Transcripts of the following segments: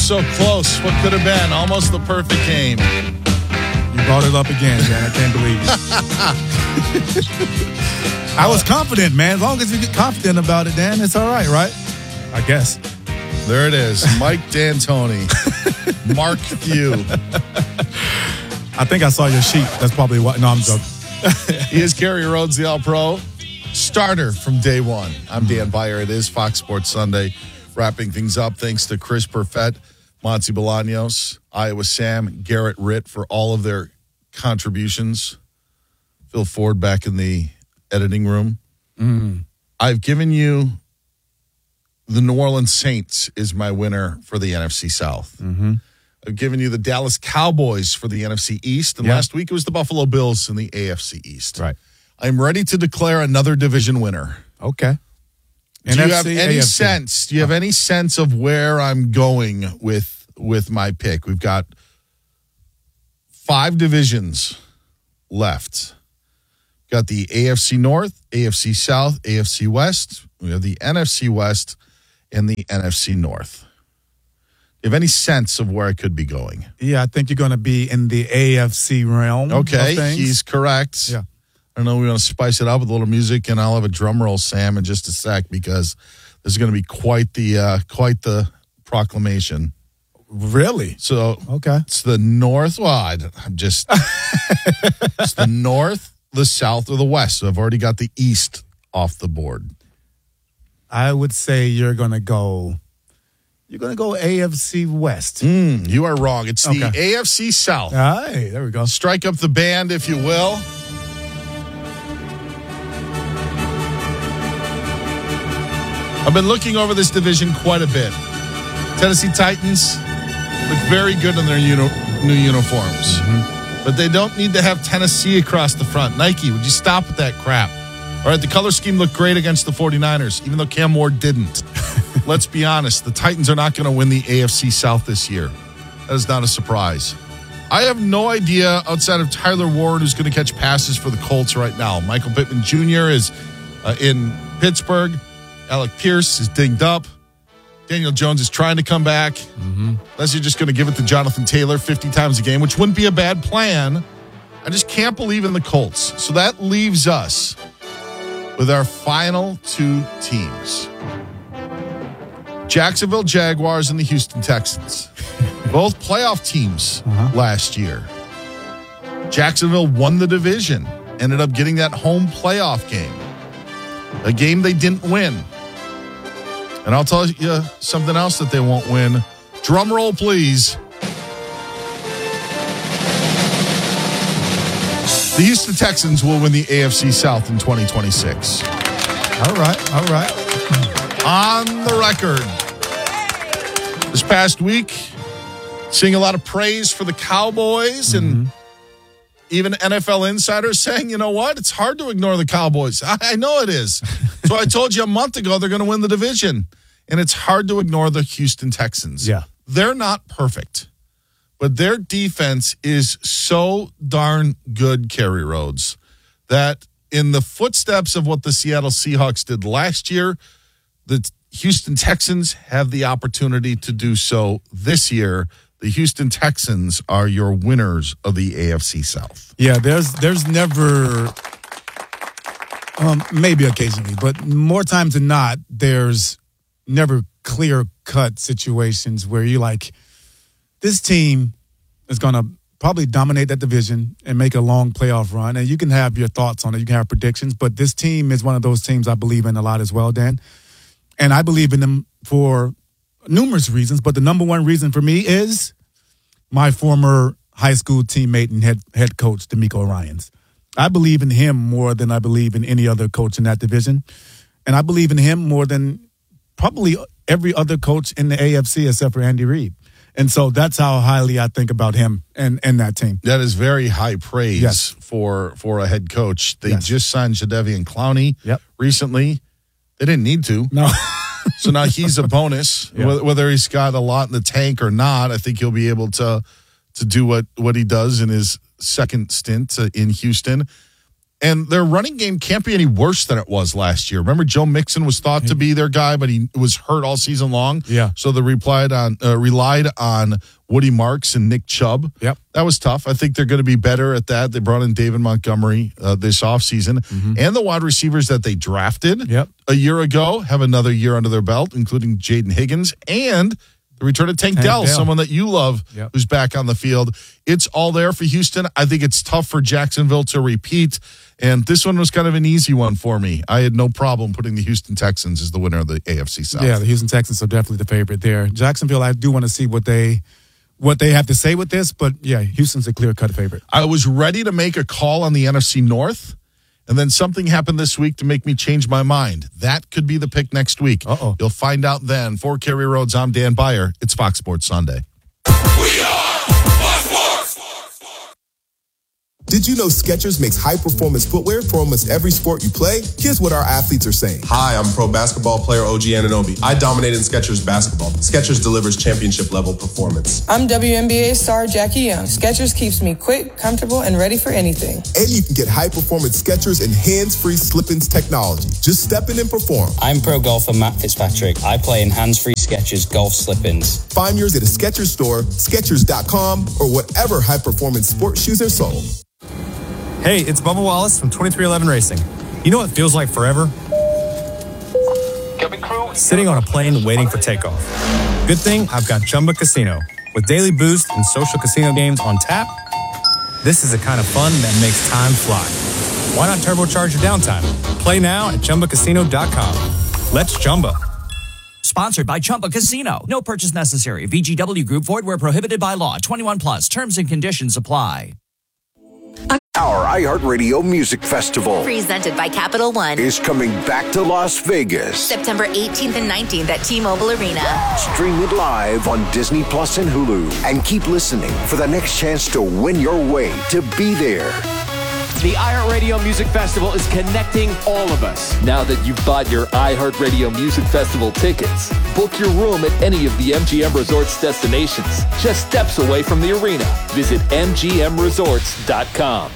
so close. What could have been? Almost the perfect game. You brought it up again, man. I can't believe it. I was confident, man. As long as you get confident about it, Dan, it's all right, right? I guess. There it is. Mike D'Antoni. Mark Few. I think I saw your sheet. That's probably what. No, I'm joking. He is Kerry Rhodes, the All-Pro starter from day one. I'm Dan Beyer. It is Fox Sports Sunday. Wrapping things up thanks to Chris Perfett, Monty Bolaños, Iowa Sam, Garrett Ritt for all of their contributions. Phil Ford back in the editing room. I've given you the New Orleans Saints is my winner for the NFC South. I've given you the Dallas Cowboys for the NFC East. And last week it was the Buffalo Bills in the AFC East. Right. I'm ready to declare another division winner. Okay. Do you have any sense? Do you have any sense of where I'm going with my pick? We've got 5 divisions left. We've got the AFC North, AFC South, AFC West. We have the NFC West and the NFC North. Do you have any sense of where I could be going? Yeah, I think you're going to be in the AFC realm. Okay, he's correct. Yeah. I don't know, we want to spice it up with a little music, and I'll have a drum roll, Sam, in just a sec, because there's going to be quite the proclamation. Really? So okay, it's the North. Well, it's the North, the South, or the West. So I've already got the East off the board. I would say you're going to go AFC West. You are wrong. It's the AFC South. All right, there we go. Strike up the band, if you will. I've been looking over this division quite a bit. Tennessee Titans look very good in their new uniforms. But they don't need to have Tennessee across the front. Nike, would you stop with that crap? All right, the color scheme looked great against the 49ers, even though Cam Ward didn't. Let's be honest, the Titans are not going to win the AFC South this year. That is not a surprise. I have no idea outside of Tyler Ward who's going to catch passes for the Colts right now. Michael Pittman Jr. is in Pittsburgh. Alec Pierce is dinged up. Daniel Jones is trying to come back. Unless you're just going to give it to Jonathan Taylor 50 times a game, which wouldn't be a bad plan. I just can't believe in the Colts. So that leaves us with our final 2 teams. Jacksonville Jaguars and the Houston Texans. Both playoff teams last year. Jacksonville won the division. Ended up getting that home playoff game. A game they didn't win. And I'll tell you something else that they won't win. Drum roll, please. The Houston Texans will win the AFC South in 2026. All right. On the record. This past week, seeing a lot of praise for the Cowboys and even NFL insiders saying, you know what? It's hard to ignore the Cowboys. I know it is. So I told you a month ago they're going to win the division. And it's hard to ignore the Houston Texans. Yeah. They're not perfect. But their defense is so darn good, Kerry Rhodes, that in the footsteps of what the Seattle Seahawks did last year, the Houston Texans have the opportunity to do so this year. The Houston Texans are your winners of the AFC South. Yeah, there's never, maybe occasionally, but more times than not, there's never clear-cut situations where you're like, this team is going to probably dominate that division and make a long playoff run. And you can have your thoughts on it. You can have predictions. But this team is one of those teams I believe in a lot as well, Dan. And I believe in them for numerous reasons. But the number one reason for me is my former high school teammate and head coach, DeMeco Ryans. I believe in him more than I believe in any other coach in that division. And I believe in him more than probably every other coach in the AFC except for Andy Reid. And so that's how highly I think about him and that team. That is very high praise for a head coach. They just signed Jadeveon Clowney recently. They didn't need to. No. So now he's a bonus. Whether he's got a lot in the tank or not, I think he'll be able to do what he does in his second stint in Houston. And their running game can't be any worse than it was last year. Remember, Joe Mixon was thought to be their guy, but he was hurt all season long. Yeah. So they relied on Woody Marks and Nick Chubb. Yep. That was tough. I think they're going to be better at that. They brought in David Montgomery this offseason. And the wide receivers that they drafted a year ago have another year under their belt, including Jaden Higgins and the return of Tank Dell, someone that you love, who's back on the field. It's all there for Houston. I think it's tough for Jacksonville to repeat. And this one was kind of an easy one for me. I had no problem putting the Houston Texans as the winner of the AFC South. Yeah, the Houston Texans are definitely the favorite there. Jacksonville, I do want to see what they have to say with this, but yeah, Houston's a clear-cut favorite. I was ready to make a call on the NFC North, and then something happened this week to make me change my mind. That could be the pick next week. You'll find out then. For Kerry Rhodes, I'm Dan Beyer. It's Fox Sports Sunday. We are Fox Sports. Did you know Skechers makes high-performance footwear for almost every sport you play? Here's what our athletes are saying. Hi, I'm pro basketball player OG Anunoby. I dominate in Skechers basketball. Skechers delivers championship-level performance. I'm WNBA star Jackie Young. Skechers keeps me quick, comfortable, and ready for anything. And you can get high-performance Skechers and hands-free slip-ins technology. Just step in and perform. I'm pro golfer Matt Fitzpatrick. I play in hands-free Skechers golf slip-ins. Find yours at a Skechers store, Skechers.com, or whatever high-performance sports shoes are sold. Hey, it's Bubba Wallace from 2311 Racing. You know what feels like forever? Sitting on a plane waiting for takeoff. Good thing I've got Chumba Casino. With daily boost and social casino games on tap, this is the kind of fun that makes time fly. Why not turbocharge your downtime? Play now at ChumbaCasino.com. Let's Chumba. Sponsored by Chumba Casino. No purchase necessary. VGW Group. Void where prohibited by law. 21 plus. Terms and conditions apply. Our iHeartRadio Music Festival, presented by Capital One, is coming back to Las Vegas. September 18th and 19th at T-Mobile Arena. Stream it live on Disney Plus and Hulu. And keep listening for the next chance to win your way to be there. The iHeartRadio Music Festival is connecting all of us. Now that you've bought your iHeartRadio Music Festival tickets, book your room at any of the MGM Resorts destinations, just steps away from the arena. Visit MGMResorts.com.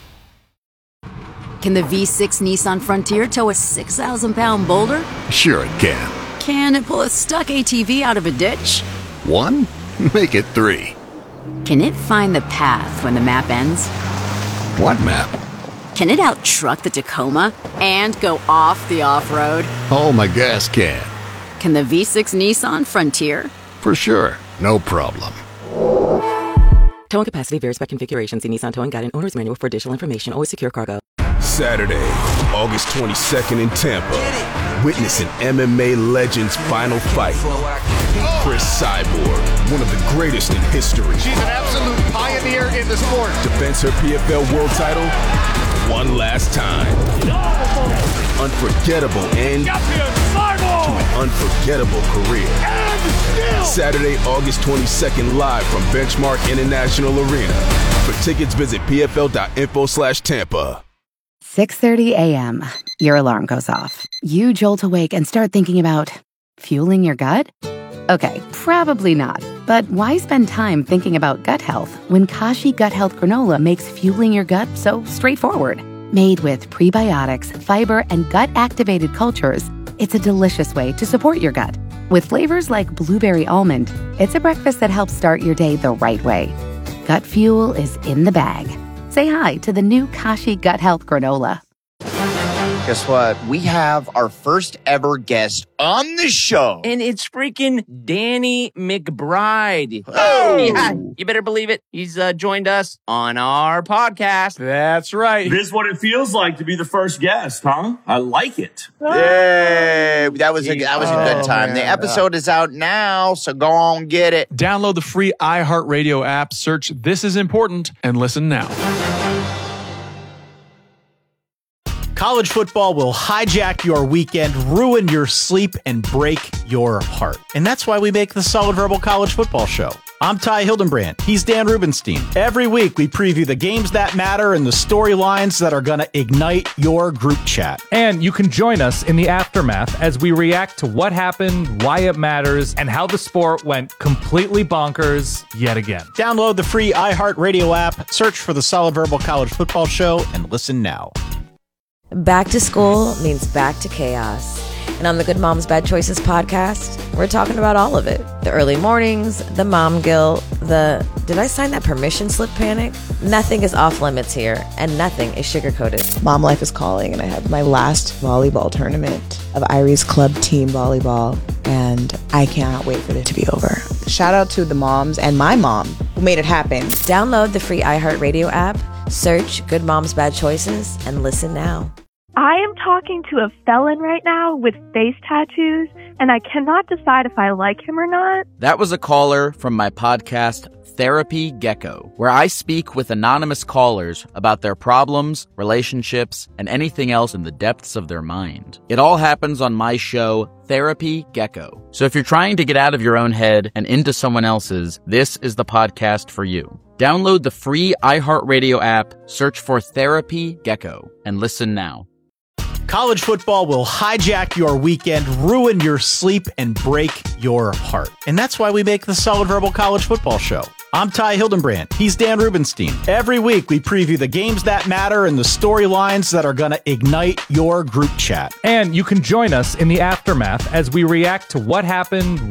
Can the V6 Nissan Frontier tow a 6,000-pound boulder? Sure it can. Can it pull a stuck ATV out of a ditch? 1? Make it 3. Can it find the path when the map ends? What map? Can it out-truck the Tacoma and go off the off-road? Oh, my gas can. Can the V6 Nissan Frontier? For sure. No problem. Towing capacity varies by configuration. See Nissan Towing Guide and Owner's Manual for additional information. Always secure cargo. Saturday, August 22nd in Tampa. Witness an MMA legend's final fight. Chris Cyborg, one of the greatest in history. She's an absolute pioneer in the sport. Defends her PFL world title one last time. Unforgettable end to an unforgettable career. Saturday, August 22nd, live from Benchmark International Arena. For tickets, visit pfl.info/Tampa. 6:30 a.m. Your alarm goes off. You jolt awake and start thinking about fueling your gut? Okay, probably not. But why spend time thinking about gut health when Kashi Gut Health Granola makes fueling your gut so straightforward? Made with prebiotics, fiber, and gut-activated cultures, it's a delicious way to support your gut. With flavors like blueberry almond, it's a breakfast that helps start your day the right way. Gut fuel is in the bag. Say hi to the new Kashi Gut Health Granola. Guess what? We have our first ever guest on the show. And it's freaking Danny McBride. Oh! Yeah, you better believe it. He's joined us on our podcast. That's right. This is what it feels like to be the first guest, huh? I like it. Yay! That was a good time. Man. The episode is out now, so go on get it. Download the free iHeartRadio app, search This Is Important, and listen now. College football will hijack your weekend, ruin your sleep, and break your heart. And that's why we make the Solid Verbal College Football Show. I'm Ty Hildenbrand. He's Dan Rubenstein. Every week, we preview the games that matter and the storylines that are going to ignite your group chat. And you can join us in the aftermath as we react to what happened, why it matters, and how the sport went completely bonkers yet again. Download the free iHeartRadio app, search for the Solid Verbal College Football Show, and listen now. Back to school means back to chaos. And on the Good Moms Bad Choices podcast, we're talking about all of it. The early mornings, the mom guilt, the did I sign that permission slip panic? Nothing is off limits here, and nothing is sugar-coated. Mom life is calling, and I have my last volleyball tournament of Irie's Club Team Volleyball, and I cannot wait for it to be over. Shout out to the moms and my mom who made it happen. Download the free iHeartRadio app, search Good Moms Bad Choices, and listen now. I am talking to a felon right now with face tattoos, and I cannot decide if I like him or not. That was a caller from my podcast, Therapy Gecko, where I speak with anonymous callers about their problems, relationships, and anything else in the depths of their mind. It all happens on my show, Therapy Gecko. So if you're trying to get out of your own head and into someone else's, this is the podcast for you. Download the free iHeartRadio app, search for Therapy Gecko, and listen now. College football will hijack your weekend, ruin your sleep, and break your heart. And that's why we make the Solid Verbal College Football Show. I'm Ty Hildenbrand. He's Dan Rubenstein. Every week, we preview the games that matter and the storylines that are going to ignite your group chat. And you can join us in the aftermath as we react to what happened